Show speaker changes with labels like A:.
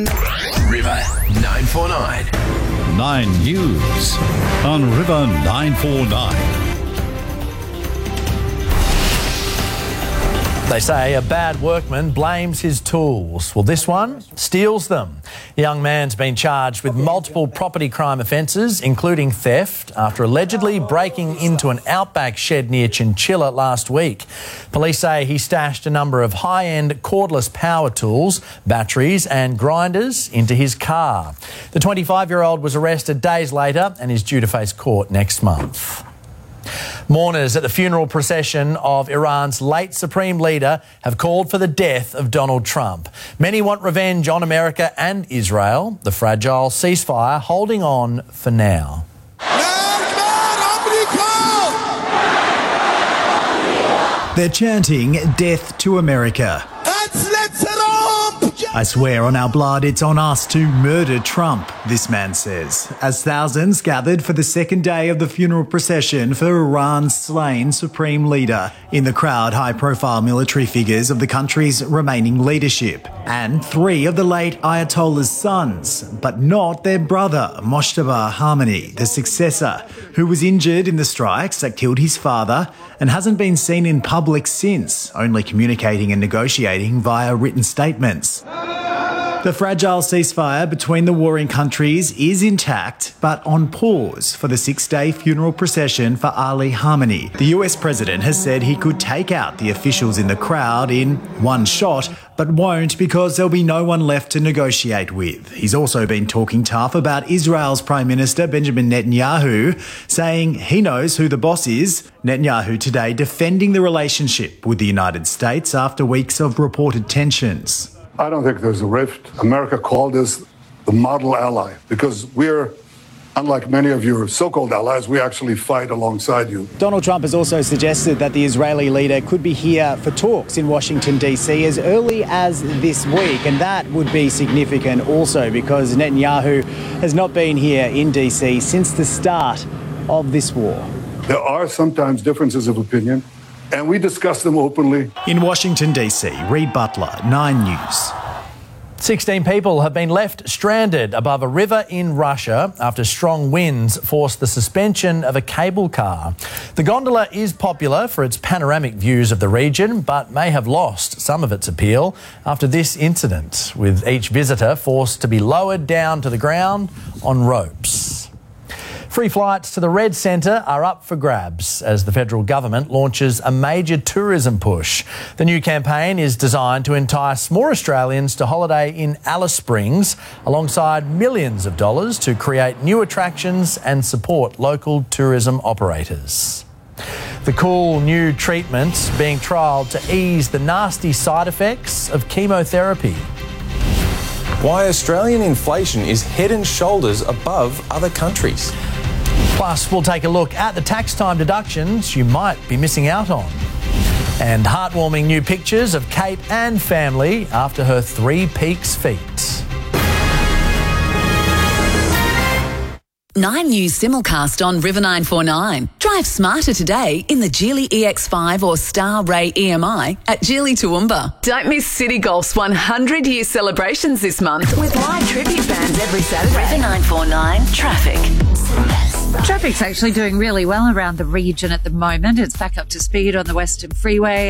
A: River 949.
B: 9 News on River 949.
C: They say a bad workman blames his tools. Well, this one steals them. The young man's been charged with multiple property crime offences, including theft, after allegedly breaking into an Outback shed near Chinchilla last week. Police say he stashed a number of high-end cordless power tools, batteries and grinders into his car. The 25-year-old was arrested days later and is due to face court next month. Mourners at the funeral procession of Iran's late Supreme Leader have called for the death of Donald Trump. Many want revenge on America and Israel. The fragile ceasefire holding on for now.
D: They're chanting death to America. I swear on our blood it's on us to murder Trump, this man says, as thousands gathered for the second day of the funeral procession for Iran's slain Supreme Leader. In the crowd, high-profile military figures of the country's remaining leadership and 3 of the late Ayatollah's sons, but not their brother, Mojtaba Khamenei, the successor, who was injured in the strikes that killed his father and hasn't been seen in public since, only communicating and negotiating via written statements. The fragile ceasefire between the warring countries is intact, but on pause for the 6-day funeral procession for Ali Khamenei. The US president has said he could take out the officials in the crowd in one shot, but won't because there'll be no one left to negotiate with. He's also been talking tough about Israel's Prime Minister Benjamin Netanyahu, saying he knows who the boss is. Netanyahu today defending the relationship with the United States after weeks of reported tensions.
E: I don't think there's a rift. America called us the model ally because we're, unlike many of your so-called allies, we actually fight alongside you.
D: Donald Trump has also suggested that the Israeli leader could be here for talks in Washington, D.C. as early as this week, and that would be significant also because Netanyahu has not been here in D.C. since the start of this war.
E: There are sometimes differences of opinion, and we discuss them openly.
D: In Washington, D.C., Reid Butler, 9 News.
C: 16 people have been left stranded above a river in Russia after strong winds forced the suspension of a cable car. The gondola is popular for its panoramic views of the region, but may have lost some of its appeal after this incident, with each visitor forced to be lowered down to the ground on ropes. Free flights to the Red Centre are up for grabs as the federal government launches a major tourism push. The new campaign is designed to entice more Australians to holiday in Alice Springs, alongside millions of dollars to create new attractions and support local tourism operators. The cool new treatment being trialled to ease the nasty side effects of chemotherapy.
F: Why Australian inflation is head and shoulders above other countries.
C: Plus, we'll take a look at the tax time deductions you might be missing out on. And heartwarming new pictures of Kate and family after her 3 Peaks feat.
G: 9 News simulcast on River 949. Drive smarter today in the Geely EX5 or Star Ray EMI at Geely Toowoomba.
H: Don't miss City Golf's 100-year celebrations this month with live tribute bands every Saturday.
G: River 949 traffic.
I: Traffic's actually doing really well around the region at the moment. It's back up to speed on the Western Freeway.